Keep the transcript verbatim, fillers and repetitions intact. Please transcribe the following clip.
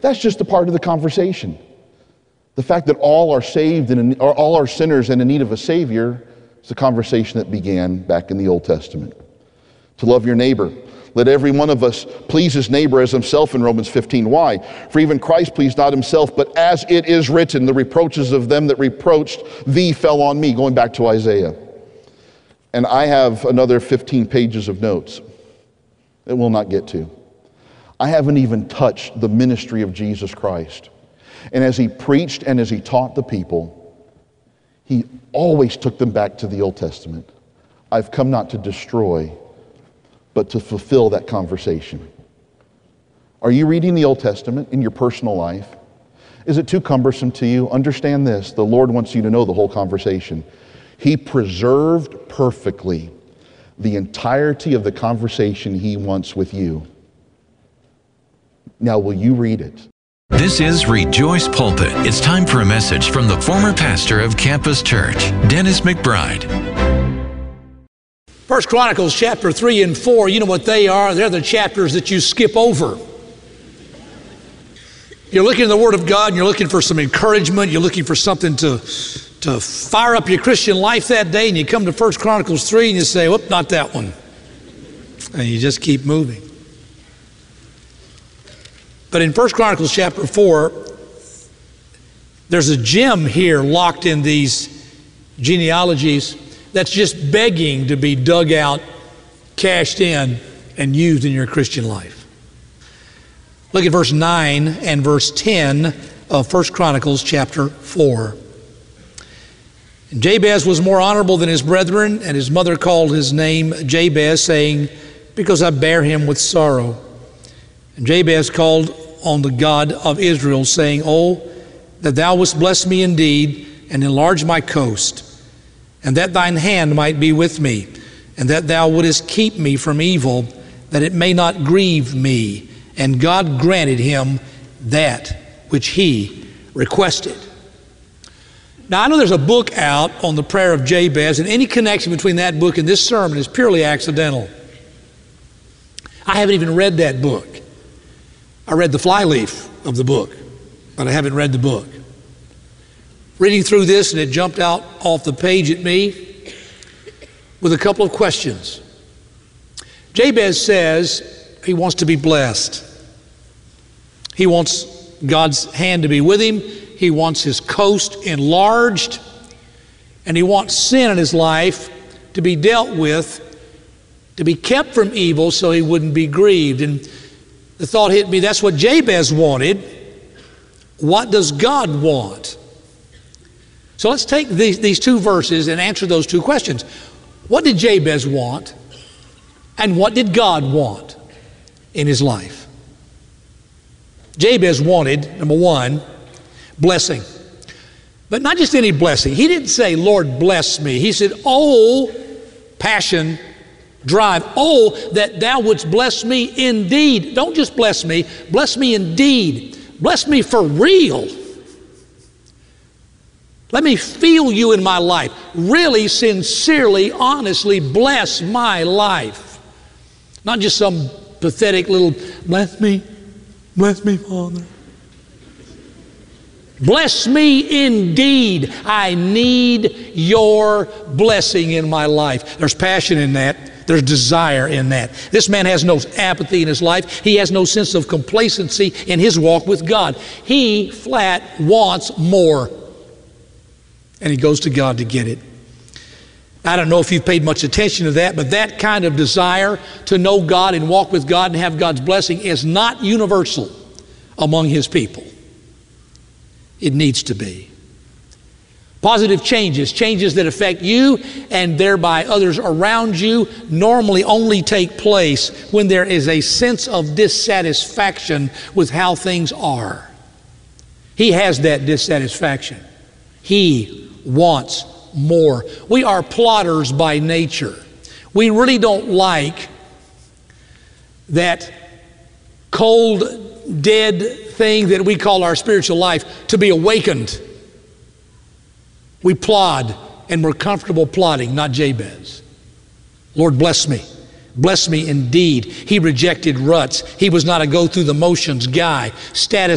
That's just a part of the conversation. The fact that all are saved and or all are sinners and in need of a Savior is the conversation that began back in the Old Testament. To love your neighbor. Let every one of us please his neighbor as himself in Romans fifteen. Why? For even Christ pleased not himself, but as it is written, the reproaches of them that reproached thee fell on me, going back to Isaiah. And I have another fifteen pages of notes that we'll not get to. I haven't even touched the ministry of Jesus Christ. And as he preached and as he taught the people, he always took them back to the Old Testament. I've come not to destroy, but to fulfill that conversation. Are you reading the Old Testament in your personal life? Is it too cumbersome to you? Understand this, the Lord wants you to know the whole conversation. He preserved perfectly the entirety of the conversation he wants with you. Now, will you read it? This is Rejoice Pulpit. It's time for a message from the former pastor of Campus Church, Dennis McBride. First Chronicles chapter three and four, you know what they are? They're the chapters that you skip over. You're looking at the Word of God and you're looking for some encouragement. You're looking for something to, to fire up your Christian life that day, and you come to First Chronicles three and you say, whoop, not that one. And you just keep moving. But in First Chronicles chapter four, there's a gem here locked in these genealogies that's just begging to be dug out, cashed in, and used in your Christian life. Look at verse nine and verse ten of First Chronicles chapter four. And Jabez was more honorable than his brethren, and his mother called his name Jabez, saying, because I bear him with sorrow. And Jabez called on the God of Israel, saying, oh, that thou wouldst bless me indeed, and enlarge my coast, and that thine hand might be with me, and that thou wouldest keep me from evil, that it may not grieve me. And God granted him that which he requested. Now, I know there's a book out on the prayer of Jabez, and any connection between that book and this sermon is purely accidental. I haven't even read that book. I read the flyleaf of the book, but I haven't read the book. Reading through this, and it jumped out off the page at me with a couple of questions. Jabez says he wants to be blessed. He wants God's hand to be with him. He wants his coast enlarged. And he wants sin in his life to be dealt with, to be kept from evil so he wouldn't be grieved. And the thought hit me, that's what Jabez wanted. What does God want? So let's take these, these two verses and answer those two questions. What did Jabez want? And what did God want in his life? Jabez wanted, number one, blessing. But not just any blessing. He didn't say, Lord, bless me. He said, oh, passion, drive. Oh, that thou wouldst bless me indeed. Don't just bless me. Bless me indeed. Bless me for real. Let me feel you in my life. Really, sincerely, honestly bless my life. Not just some pathetic little, bless me, bless me, Father. Bless me indeed. I need your blessing in my life. There's passion in that. There's desire in that. This man has no apathy in his life. He has no sense of complacency in his walk with God. He flat wants more. And he goes to God to get it. I don't know if you've paid much attention to that, but that kind of desire to know God and walk with God and have God's blessing is not universal among his people. It needs to be. Positive changes, changes that affect you and thereby others around you, normally only take place when there is a sense of dissatisfaction with how things are. He has that dissatisfaction. He wants more. We are plotters by nature. We really don't like that cold, dead thing that we call our spiritual life to be awakened. We plod, and we're comfortable plodding, not Jabez. Lord, bless me. Bless me indeed. He rejected ruts. He was not a go through the motions guy. Status